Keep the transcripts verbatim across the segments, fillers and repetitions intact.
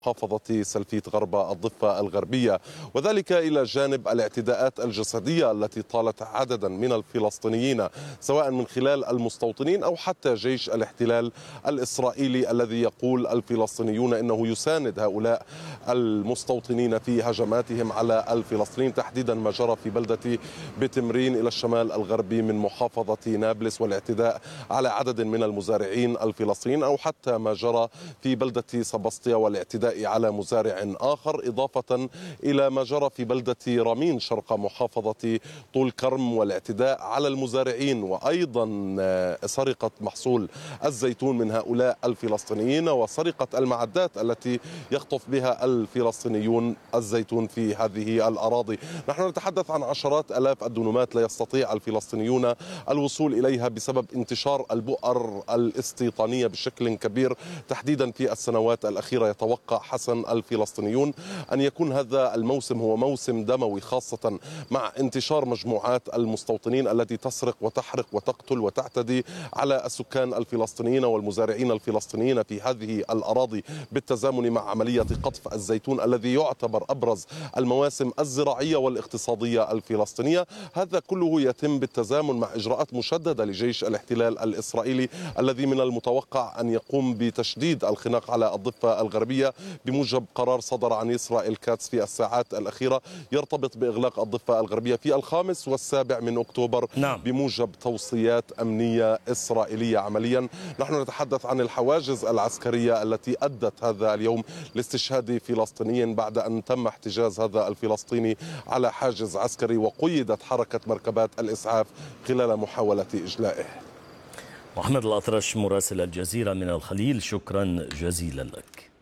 محافظة سلفيت غرب الضفة الغربية، وذلك إلى جانب الاعتداءات الجسدية التي طالت عددا من الفلسطينيين سواء من خلال المستوطنين أو حتى جيش الاحتلال الإسرائيلي الذي يقول الفلسطينيون إنه يساند هؤلاء المستوطنين في هجماتهم على الفلسطينيين، تحديدا ما جرى في بلدة بتمرين إلى الشمال الغربي من محافظة نابلس والاعتداء على عدد من المزارعين الفلسطينيين، أو حتى ما جرى في بلدة سبسطيا والاعتداء على مزارع آخر، إضافة إلى ما جرى في بلدة رامين شرق محافظة طول كرم والاعتداء على المزارعين، وأيضا سرقة محصول الزيتون من هؤلاء الفلسطينيين وسرقة المعدات التي يخطف بها الفلسطينيون الزيتون في هذه الأراضي. نحن نتحدث عن عشرات آلاف الدنومات لا يستطيع الفلسطينيون الوصول إليها بسبب انتشار البؤر الاستيطانية بشكل كبير، تحديدا في السنوات الأخيرة. يتوقع حسن الفلسطينيون أن يكون هذا الموسم هو موسم دموي، خاصة مع انتشار مجموعات المستوطنين التي تسرق وتحرق وتقتل وتعتدي على السكان الفلسطينيين والمزارعين الفلسطينيين في هذه الأراضي، بالتزامن مع عملية قطف الزيتون الذي يعتبر أبرز المواسم الزراعية والاقتصادية الفلسطينية. هذا كله يتم بالتزامن مع إجراءات مشددة لجيش الاحتلال الإسرائيلي الذي من المتوقع أن يقوم بتشديد الخناق على الضفة الغربية بموجب قرار صدر عن إسرائيل كاتس في الساعات الأخيرة يرتبط بإغلاق الضفة الغربية في الخامس والسابع من أكتوبر. نعم. بموجب توصيات أمنية إسرائيلية. عمليا نحن نتحدث عن الحواجز العسكرية التي أدت هذا اليوم لاستشهاد فلسطيني بعد أن تم احتجاز هذا الفلسطيني على حاجز عسكري وقيدت حركة مركبات الإسعاف خلال محاولة إجلائه. محمد الأطرش مراسل الجزيرة من الخليل، شكرا جزيلا لك.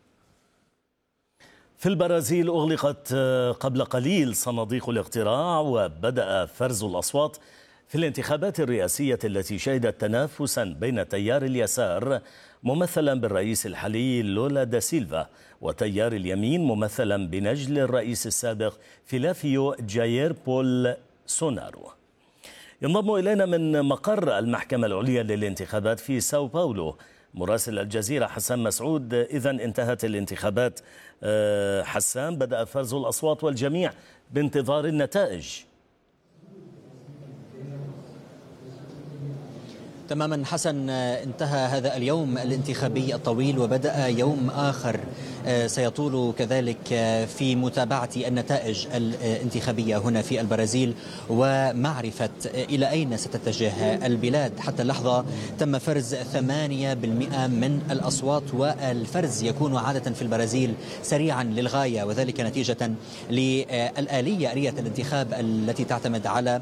في البرازيل أغلقت قبل قليل صناديق الاقتراع وبدأ فرز الأصوات في الانتخابات الرئاسية التي شهدت تنافسا بين تيار اليسار ممثلا بالرئيس الحالي لولا دا سيلفا وتيار اليمين ممثلا بنجل الرئيس السابق فيلافيو جاير بول سونارو. ينضم إلينا من مقر المحكمة العليا للانتخابات في ساو باولو مراسل الجزيرة حسام مسعود. إذا انتهت الانتخابات حسام، بدأ فرز الأصوات والجميع بانتظار النتائج. تماما حسن، انتهى هذا اليوم الانتخابي الطويل وبدأ يوم آخر سيطول كذلك في متابعة النتائج الانتخابية هنا في البرازيل ومعرفة إلى أين ستتجه البلاد. حتى اللحظة تم فرز ثمانية بالمئة من الأصوات، والفرز يكون عادة في البرازيل سريعا للغاية، وذلك نتيجة للآلية آلية الانتخاب التي تعتمد على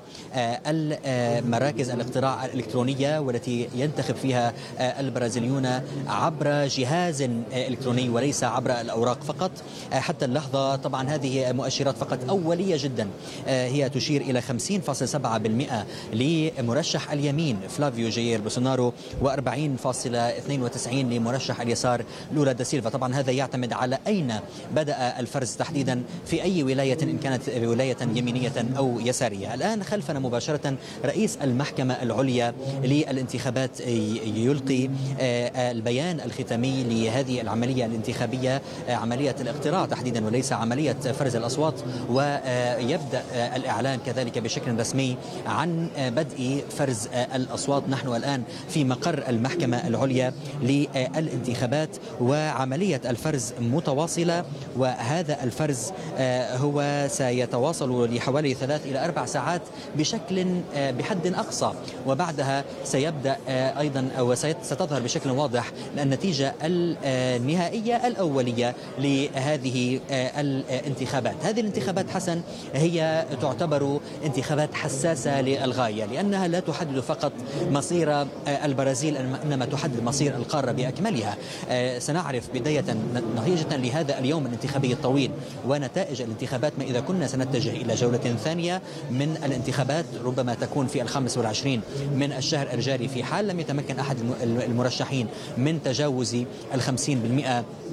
المراكز الاقتراع الإلكترونية والتي ينتخب فيها البرازيليون عبر جهاز إلكتروني وليس عبر الأوراق فقط. حتى اللحظة طبعا هذه مؤشرات فقط أولية جدا، هي تشير إلى خمسين فاصلة سبعة بالمئة لمرشح اليمين فلافيو جاير بولسونارو وأربعين فاصلة اثنين وتسعين لمرشح اليسار لولا دا سيلفا. طبعا هذا يعتمد على أين بدأ الفرز تحديدا، في أي ولاية إن كانت ولاية يمينية أو يسارية. الآن خلفنا مباشرة رئيس المحكمة العليا للانتخابات يلقي البيان الختامي لهذه العملية الانتخابية، عملية الاقتراع تحديدا وليس عملية فرز الأصوات، ويبدأ الإعلان كذلك بشكل رسمي عن بدء فرز الأصوات. نحن الآن في مقر المحكمة العليا للانتخابات وعملية الفرز متواصلة، وهذا الفرز هو سيتواصل لحوالي ثلاث إلى أربع ساعات بشكل بحد أقصى، وبعدها سيبدأ أيضا أو ستظهر بشكل واضح النتيجة النهائية الأولية لهذه الانتخابات. هذه الانتخابات حسن هي تعتبر انتخابات حساسة للغاية، لأنها لا تحدد فقط مصير البرازيل إنما تحدد مصير القارة بأكملها. سنعرف بداية نتيجة لهذا اليوم الانتخابي الطويل ونتائج الانتخابات ما إذا كنا سنتجه إلى جولة ثانية من الانتخابات ربما تكون في الخامس والعشرين من الشهر الجاري، في حال لم يتمكن أحد المرشحين من تجاوز الخمسين بالمئة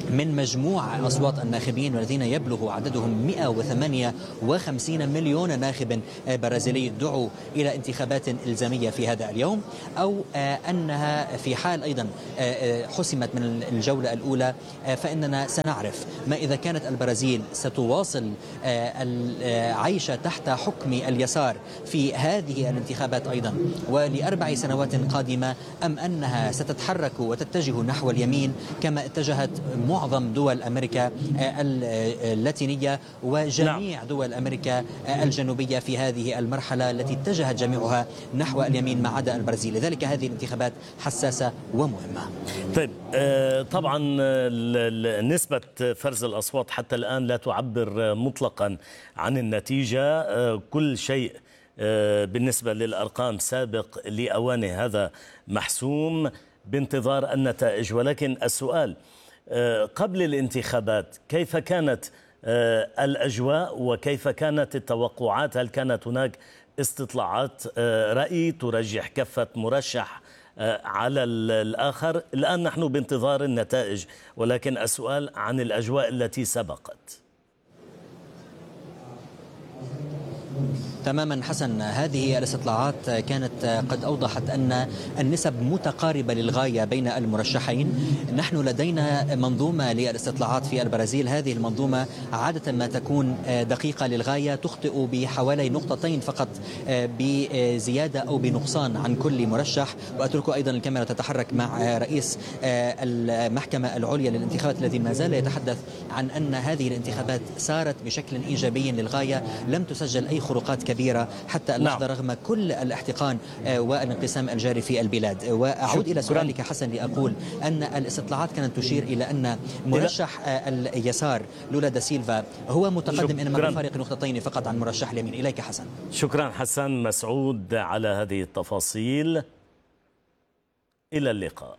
من مجموع أصوات الناخبين والذين يبلغ عددهم مئة وثمانية وخمسين مليون ناخب برازيلي دعوا إلى انتخابات إلزامية في هذا اليوم، أو أنها في حال أيضا حسمت من الجولة الأولى فإننا سنعرف ما إذا كانت البرازيل ستواصل العيش تحت حكم اليسار في هذه الانتخابات أيضا ولأربع سنوات قادمة، أم أنها ستتحرك وتتجه نحو اليمين كما اتجهت معظم دول أمريكا اللاتينية وجميع دول أمريكا الجنوبية في هذه المرحلة التي اتجهت جميعها نحو اليمين ما عدا البرازيل. لذلك هذه الانتخابات حساسة ومهمة. طيب طبعا نسبة فرز الأصوات حتى الآن لا تعبر مطلقا عن النتيجة، كل شيء بالنسبة للأرقام سابق لأوانه، هذا محسوم بانتظار النتائج. ولكن السؤال قبل الانتخابات كيف كانت الأجواء وكيف كانت التوقعات؟ هل كانت هناك استطلاعات رأي ترجح كفة مرشح على الآخر؟ الآن نحن بانتظار النتائج، ولكن السؤال عن الأجواء التي سبقت. تماما حسن، هذه الاستطلاعات كانت قد أوضحت أن النسب متقاربة للغاية بين المرشحين. نحن لدينا منظومة للاستطلاعات في البرازيل، هذه المنظومة عادة ما تكون دقيقة للغاية، تخطئ بحوالي نقطتين فقط بزيادة أو بنقصان عن كل مرشح. وأترك أيضا الكاميرا تتحرك مع رئيس المحكمة العليا للانتخابات الذي ما زال يتحدث عن أن هذه الانتخابات سارت بشكل إيجابي للغاية، لم تسجل أي خروقات كبيرة حتى اللحظة رغم كل الاحتقان والانقسام الجاري في البلاد. وأعود إلى سؤالك حسن لأقول أن الاستطلاعات كانت تشير إلى أن مرشح اليسار لولا دا سيلفا هو متقدم إنما بفارق نقطتين فقط عن مرشح اليمين. إليك حسن. شكرا حسن مسعود على هذه التفاصيل، إلى اللقاء.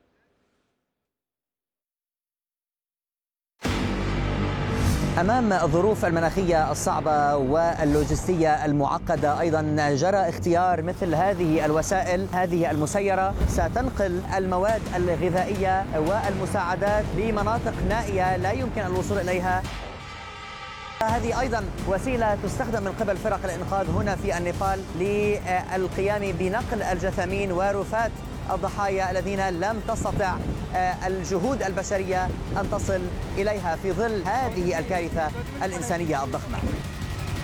أمام الظروف المناخية الصعبة واللوجستية المعقدة أيضا جرى اختيار مثل هذه الوسائل، هذه المسيرة ستنقل المواد الغذائية والمساعدات لمناطق نائية لا يمكن الوصول إليها. هذه أيضا وسيلة تستخدم من قبل فرق الإنقاذ هنا في النيبال للقيام بنقل الجثامين ورفات الضحايا الذين لم تستطع الجهود البشرية أن تصل إليها في ظل هذه الكارثة الإنسانية الضخمة.